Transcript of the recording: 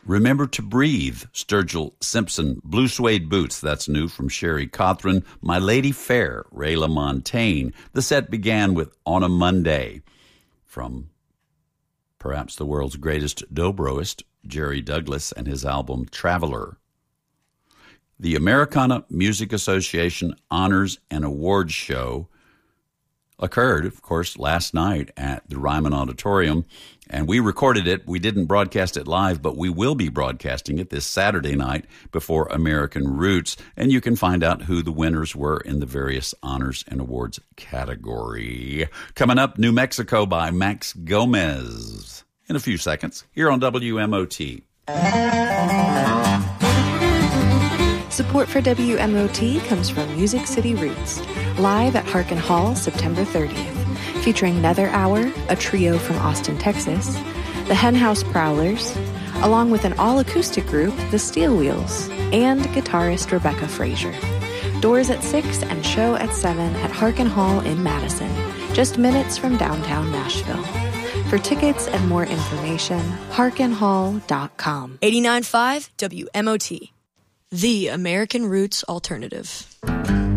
Remember to Breathe, Sturgill Simpson, Blue Suede Boots, that's new from Sherry Cothran, My Lady Fair, Ray LaMontagne. The set began with On a Monday from perhaps the world's greatest dobroist, Jerry Douglas, and his album Traveler. The Americana Music Association Honors and Awards Show occurred, of course, last night at the Ryman Auditorium, and we recorded it. We didn't broadcast it live, but we will be broadcasting it this Saturday night before American Roots, and you can find out who the winners were in the various honors and awards category. Coming up, New Mexico by Max Gomez in a few seconds here on WMOT. Support for WMOT comes from Music City Roots, live at Harkin Hall September 30th, featuring Nether Hour, a trio from Austin, Texas, the Henhouse Prowlers, along with an all-acoustic group, the Steel Wheels, and guitarist Rebecca Frazier. Doors at 6 and show at 7 at Harkin Hall in Madison, just minutes from downtown Nashville. For tickets and more information, harkinhall.com. 89.5 WMOT. The American Roots Alternative.